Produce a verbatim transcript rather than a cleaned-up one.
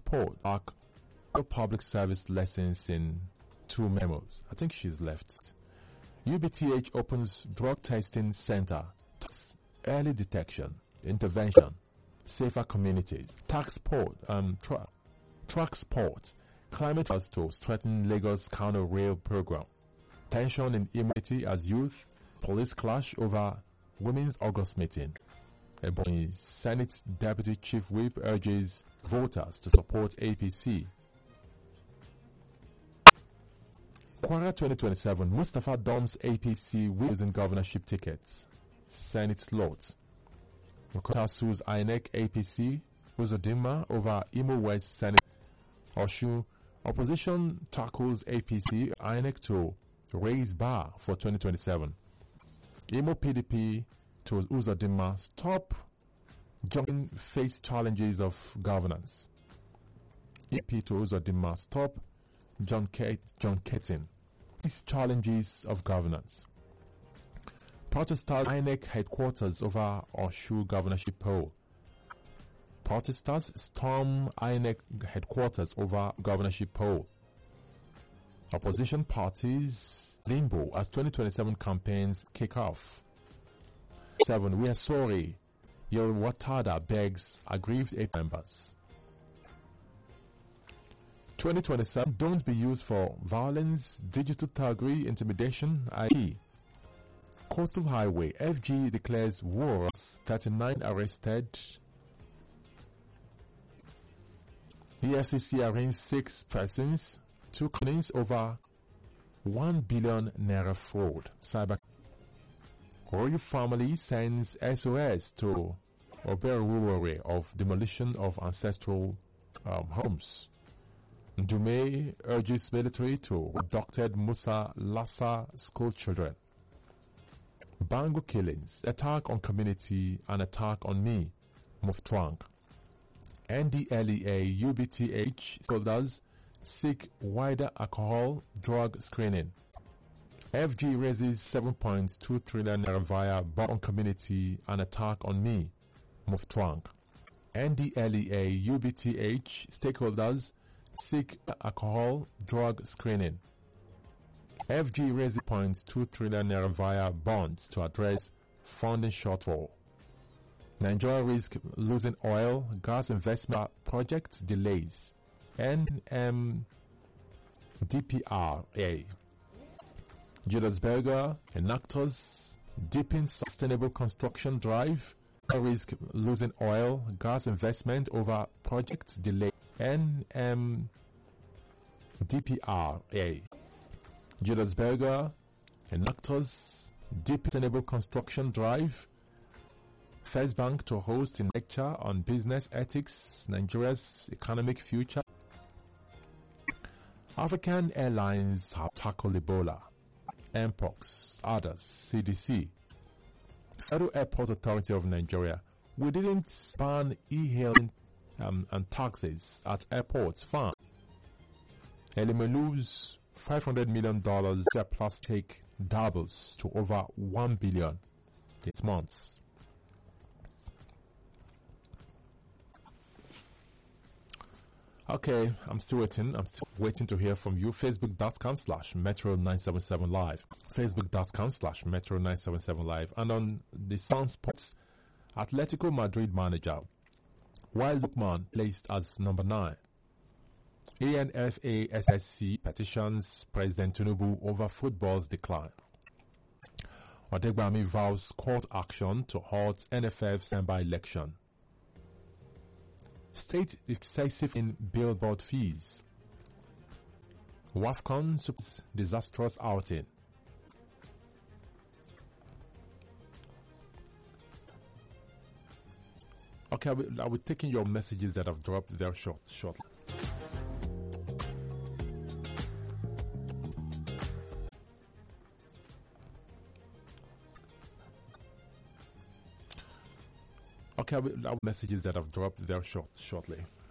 Port Arc public service lessons in two memos. I think she's left. U B T H opens drug testing center. Early detection, intervention, safer communities. Tax port, um, tra- track sport. Climate has to threaten Lagos counter rail program. Tension in immunity as youth. Police clash over women's August meeting. Ebonyi Senate Deputy Chief Whip urges voters to support A P C. Kwara twenty twenty-seven, Mustafa dumps A P C losing governorship tickets. Senate slots. Okota sues I N E C A P C. Uzodinma over Imo West Senate. Oshu. Opposition tackles A P C. I N E C to raise bar for twenty twenty-seven. Imo P D P to Uzodinma stop jumping face challenges of governance. E P to Uzodinma stop John Kate, John Keating. These challenges of governance. Protesters I N E C headquarters over Oshu governorship poll. Protesters storm I N E C headquarters over governorship poll. Opposition parties limbo as twenty twenty-seven campaigns kick off. Seven. We are sorry. Your Watada begs aggrieved eight members. twenty twenty-seven, don't be used for violence, digital thuggery, intimidation, that is. Coastal Highway, F G declares war, thirty-nine arrested. E F C C arraigned six persons, two claims over one billion naira fraud. Cyber Royal family sends S O S to Oberwuwere of demolition of ancestral um, homes. Dume urges military to abducted Musa Lassa school children. Bango killings, attack on community, and attack on me. Muftwang. N D L E A U B T H soldiers seek wider alcohol drug screening. F G raises seven point two trillion naira via ban on community and attack on me. Muftwang. N D L E A U B T H stakeholders seek alcohol drug screening. F G raises zero point two trillion naira via bonds to address funding shortfall. Nigeria risk losing oil, gas investment project delays. N M D P R A. Julius Berger enactors deepen sustainable construction drive. Risk losing oil, gas investment over project delay. N M D P R A. Julius Berger enactors deepen sustainable construction drive. First Bank to host a lecture on business ethics, Nigeria's economic future. African airlines have tackled Ebola, Mpox, others, C D C. Federal Airport Authority of Nigeria, we didn't ban e-hailing um, and taxis at airports. Fine. Elimelu's five hundred million dollars plus take doubles to over one billion dollars in months. Okay, I'm still waiting. I'm still waiting to hear from you. Facebook.com slash Metro nine seven seven Live. Facebook.com slash Metro nine seven seven Live. And on the Sun Sports, Atletico Madrid manager, while Lukman placed as number nine. A N F A S S C petitions President Tinubu over football's decline. Odegbami vows court action to halt N F F's by-election. State excessive in billboard fees. WAFCON supports disastrous outing. Okay, I will, I will take in your messages that I've dropped there short, shortly. Okay, I will, I will messages that I've dropped there short, shortly.